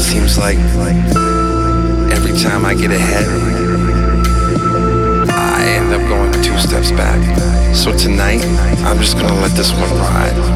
seems like every time I get ahead, I end up going 2 steps back. So tonight, I'm just gonna let this one ride.